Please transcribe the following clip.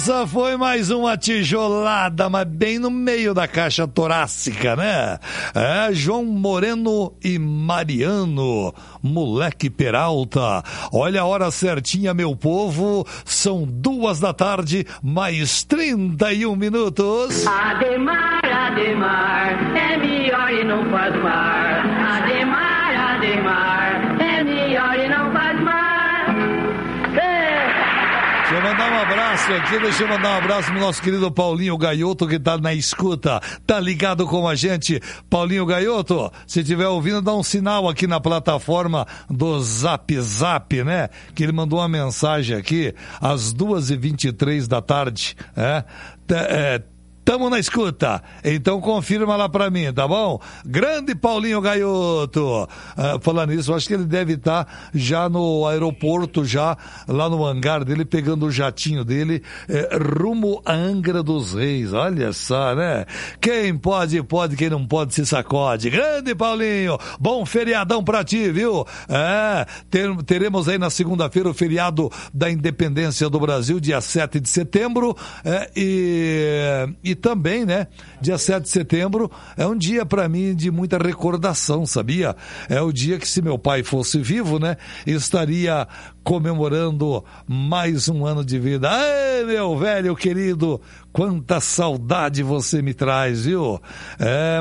Essa foi mais uma tijolada, mas bem no meio da caixa torácica, né? João Moreno e Mariano, moleque Peralta. Olha a hora certinha, meu povo. São 2h, mais 31 minutos. Ademar, é melhor e não faz mar. Ademar, é melhor e não faz mar. Deixa eu mandar um abraço aqui, deixa eu mandar um abraço pro nosso querido Paulinho Gaioto, que tá na escuta, tá ligado com a gente. Paulinho Gaioto, se estiver ouvindo, dá um sinal aqui na plataforma do Zap Zap, né? Que ele mandou uma mensagem aqui, às 2h23 da tarde, Tamo na escuta, então confirma lá pra mim, tá bom? Grande Paulinho Gaioto. Falando nisso, eu acho que ele deve estar já no aeroporto, já lá no hangar dele, pegando o jatinho dele, rumo à Angra dos Reis. Olha só, né? Quem pode, quem não pode se sacode. Grande Paulinho, bom feriadão pra ti, viu? Teremos aí na segunda-feira o feriado da Independência do Brasil, dia 7 de setembro, e também, né, dia 7 de setembro é um dia para mim de muita recordação, sabia? É o dia que, se meu pai fosse vivo, né, estaria comemorando mais um ano de vida. Ai, meu velho querido, quanta saudade você me traz, viu?